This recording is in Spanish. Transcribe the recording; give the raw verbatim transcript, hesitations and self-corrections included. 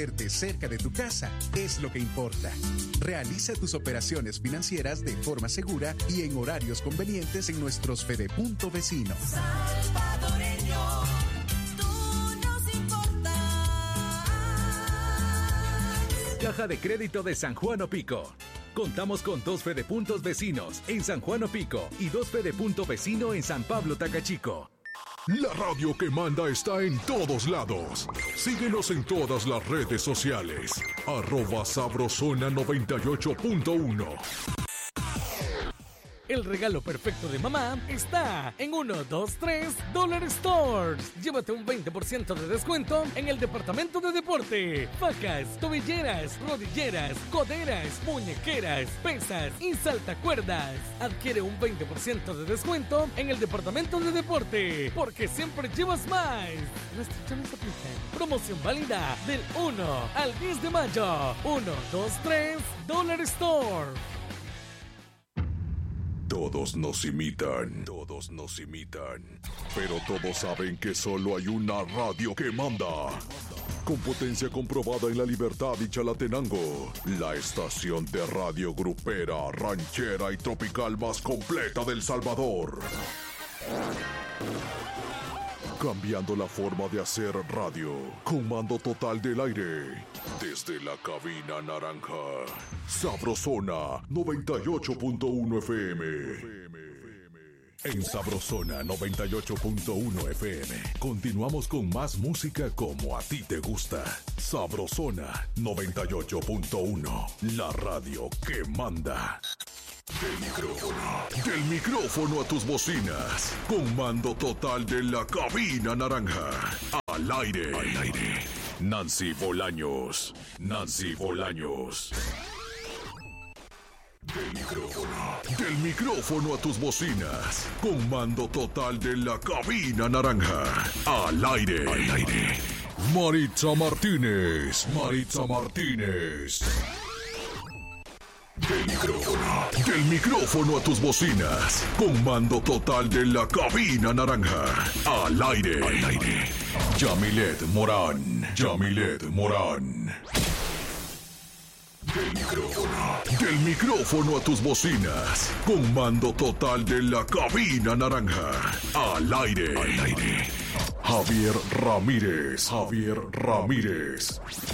Cerca de tu casa es lo que importa. Realiza tus operaciones financieras de forma segura y en horarios convenientes en nuestros Fedepunto vecinos. Salvadoreño, tú nos importas. Caja de Crédito de San Juan Opico. Contamos con dos Fedepuntos vecinos en San Juan Opico y dos Fedepunto vecino en San Pablo Tacachico. La radio que manda está en todos lados. Síguenos en todas las redes sociales. Arroba Sabrosona noventa y ocho punto uno. El regalo perfecto de mamá está en uno, dos, tres Dollar Stores. Llévate un veinte por ciento de descuento en el departamento de deporte. Facas, tobilleras, rodilleras, coderas, muñequeras, pesas y saltacuerdas. Adquiere un veinte por ciento de descuento en el departamento de deporte, porque siempre llevas más. Restricciones aplican. Promoción válida del uno al diez de mayo. uno, dos, tres Dollar Store. Todos nos imitan, todos nos imitan, pero todos saben que solo hay una radio que manda. Con potencia comprobada en La Libertad y Chalatenango, la estación de radio grupera, ranchera y tropical más completa del Salvador. Cambiando la forma de hacer radio, con mando total del aire. Desde la cabina naranja, Sabrosona noventa y ocho punto uno F M. En Sabrosona noventa y ocho punto uno F M, continuamos con más música como a ti te gusta. Sabrosona noventa y ocho punto uno, la radio que manda. Del micrófono, del micrófono a tus bocinas, con mando total de la cabina naranja. Al aire, al aire. Nancy Bolaños, Nancy Bolaños. Del micrófono, del micrófono a tus bocinas, con mando total de la cabina naranja. Al aire, al aire. Maritza Martínez, Maritza Martínez. Del micrófono, del micrófono a tus bocinas, con mando total de la cabina naranja. Al aire, al aire. Yamilet Morán, Yamilet Morán. Del micrófono, del micrófono a tus bocinas, con mando total de la cabina naranja. Al aire, al aire. Javier Ramírez, Javier Ramírez.